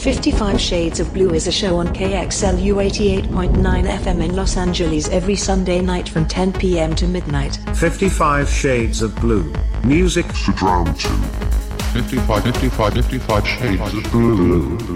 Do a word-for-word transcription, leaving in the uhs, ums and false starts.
fifty-five Shades of Blue is a show on K X L U eighty-eight point nine F M in Los Angeles every Sunday night from ten p m to midnight. fifty-five Shades of Blue. Music to drown to. fifty-five, fifty-five, fifty-five Shades of Blue.